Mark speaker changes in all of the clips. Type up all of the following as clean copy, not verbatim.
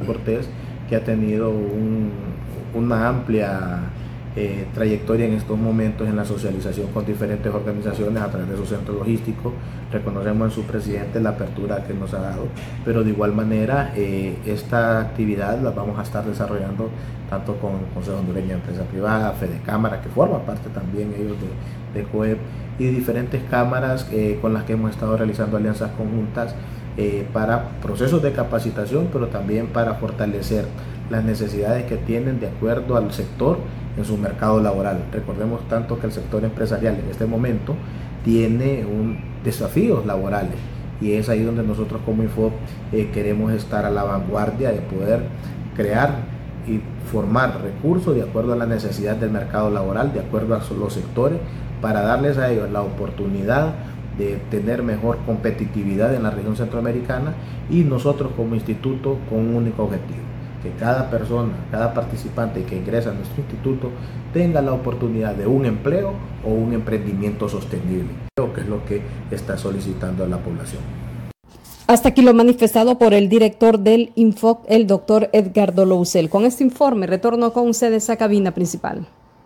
Speaker 1: Cortés, que ha tenido una amplia trayectoria en estos momentos en la socialización con diferentes organizaciones a través de su centro logístico. Reconocemos en su presidente la apertura que nos ha dado, pero de igual manera esta actividad la vamos a estar desarrollando tanto con el Consejo Hondureño de Empresa Privada, Fedecámara, que forma parte también ellos de COEP, y diferentes cámaras con las que hemos estado realizando alianzas conjuntas para procesos de capacitación, pero también para fortalecer las necesidades que tienen de acuerdo al sector en su mercado laboral. Recordemos tanto que el sector empresarial en este momento tiene desafíos laborales, y es ahí donde nosotros como INFOP queremos estar a la vanguardia de poder crear y formar recursos de acuerdo a la necesidad del mercado laboral, de acuerdo a los sectores, para darles a ellos la oportunidad de tener mejor competitividad en la región centroamericana, y nosotros como instituto con un único objetivo: que cada persona, cada participante que ingresa a nuestro instituto tenga la oportunidad de un empleo o un emprendimiento sostenible, que es lo que está solicitando a la población.
Speaker 2: Hasta aquí lo manifestado por el director del INFOC, el doctor Edgardo Lousel. Con este informe retorno con ustedes a cabina principal.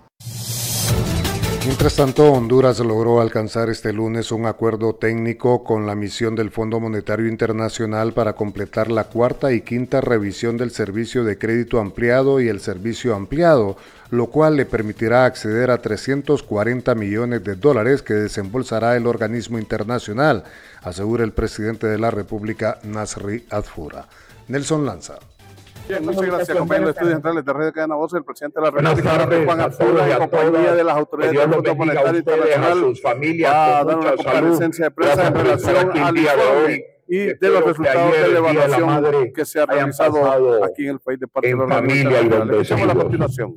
Speaker 3: Mientras tanto, Honduras logró alcanzar este lunes un acuerdo técnico con la misión del Fondo Monetario Internacional para completar la cuarta y quinta revisión del servicio de crédito ampliado y el servicio ampliado, lo cual le permitirá acceder a $340 millones que desembolsará el organismo internacional, asegura el presidente de la República, Nasri Adfura. Nelson Lanza.
Speaker 4: Bien, muchas gracias, compañeros de estudios centrales de Radio Cadena Voz, el presidente de la República, Juan Arturo, en compañía de las autoridades del Fondo Monetario Internacional, va a dar una comparecencia de prensa en relación al informe y de los resultados de la evaluación que se ha realizado aquí en el país de parte de la familia. Escuchemos la continuación.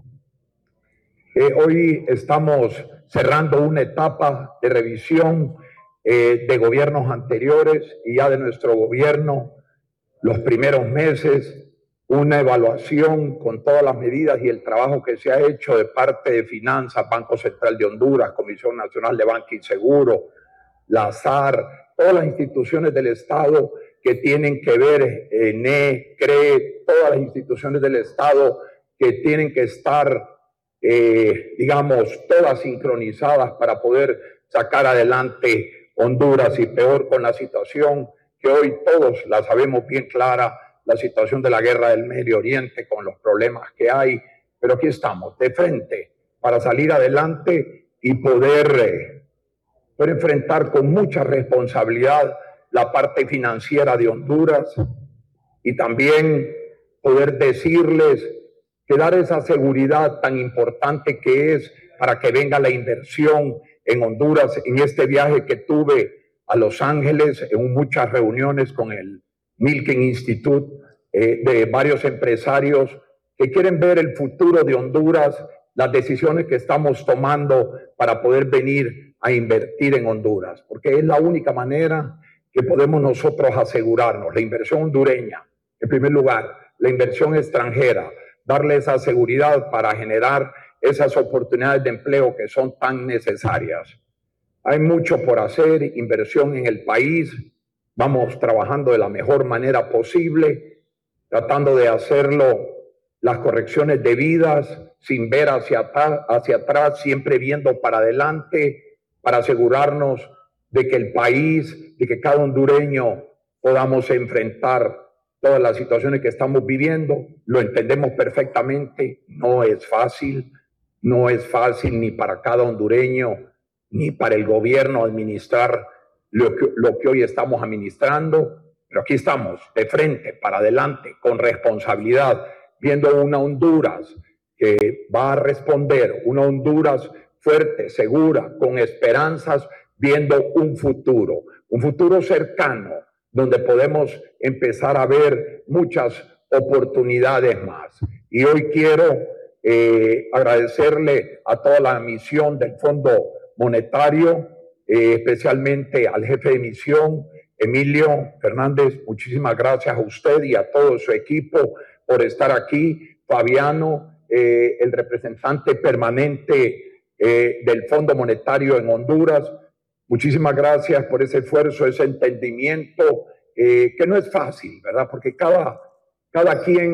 Speaker 5: Hoy estamos cerrando una etapa de revisión de gobiernos anteriores y ya de nuestro gobierno, los primeros meses, una evaluación con todas las medidas y el trabajo que se ha hecho de parte de Finanzas, Banco Central de Honduras, Comisión Nacional de Banca y Seguro, la SAR, todas las instituciones del Estado que tienen que ver, ENE, CRE, todas las instituciones del Estado que tienen que estar, todas sincronizadas para poder sacar adelante Honduras, y peor con la situación que hoy todos la sabemos bien clara, la situación de la guerra del Medio Oriente con los problemas que hay, pero aquí estamos de frente para salir adelante y poder enfrentar con mucha responsabilidad la parte financiera de Honduras, y también poder decirles que dar esa seguridad tan importante que es para que venga la inversión en Honduras. En este viaje que tuve a Los Ángeles, en muchas reuniones con el Milken Institute, de varios empresarios que quieren ver el futuro de Honduras, las decisiones que estamos tomando para poder venir a invertir en Honduras, porque es la única manera que podemos nosotros asegurarnos la inversión hondureña, en primer lugar, la inversión extranjera, darle esa seguridad para generar esas oportunidades de empleo que son tan necesarias. Hay mucho por hacer, inversión en el país, vamos trabajando de la mejor manera posible, tratando de hacerlo, las correcciones debidas, sin ver hacia atrás, siempre viendo para adelante, para asegurarnos de que el país, de que cada hondureño podamos enfrentar todas las situaciones que estamos viviendo. Lo entendemos perfectamente, no es fácil ni para cada hondureño, ni para el gobierno administrar lo que hoy estamos administrando. Pero aquí estamos, de frente, para adelante, con responsabilidad, viendo una Honduras que va a responder, una Honduras fuerte, segura, con esperanzas, viendo un futuro cercano, donde podemos empezar a ver muchas oportunidades más. Y hoy quiero agradecerle a toda la misión del Fondo Monetario, especialmente al jefe de misión, Emilio Fernández. Muchísimas gracias a usted y a todo su equipo por estar aquí. Fabiano, el representante permanente del Fondo Monetario en Honduras, muchísimas gracias por ese esfuerzo, ese entendimiento, que no es fácil, ¿verdad? Porque cada quien